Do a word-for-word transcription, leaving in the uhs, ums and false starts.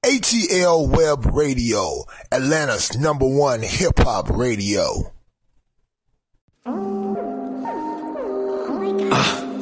A T L Web Radio, Atlanta's number one hip-hop radio. Ah.